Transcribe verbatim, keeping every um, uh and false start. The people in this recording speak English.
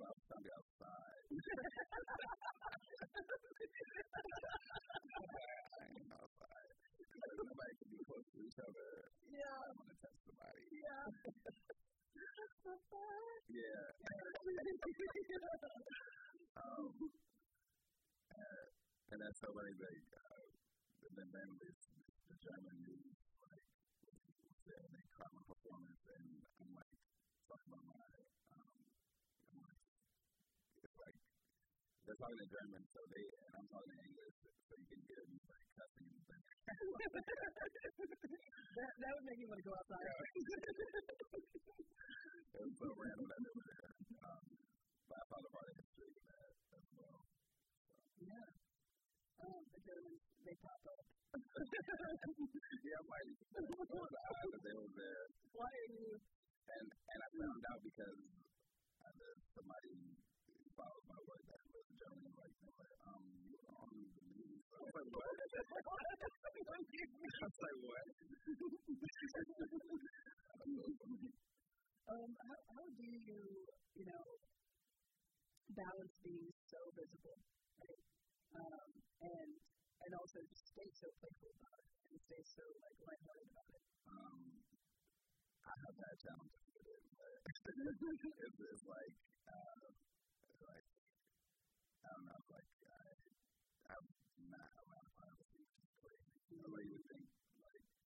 I was trying to be outside. I ain't outside. Because nobody can be close to each other. Yeah. I want to touch somebody. Yeah. Yeah. um, and, and that's so funny, like, uh, then then this, the German news, like, was there, and they caught my performance, and I'm like, talking about my, um, I'm like, it's like, they're talking in German, so they, and I'm talking in English, so you can hear me, like, cussing and things. that, that would make me want to go outside. Yeah. It was so random that they were there. Um, but I found a part of history in that as well. So. Yeah. Oh, the Germans, they pop up. Yeah, I'm like, it was odd that they were there. Why are you? And and I found out because uh, somebody followed my work that was in Germany, like, they were like, um, you were on the news. I was like, what? I was like, what? Um, how, how do you, you know, balance being so visible, right? Um, and and also just stay so playful about it and stay so like lighthearted about it. Um, I have had challenges with it, but it's, it's like, uh, it's like, I don't know, like I, I'm not a lot of privacy, which is crazy. Nobody would think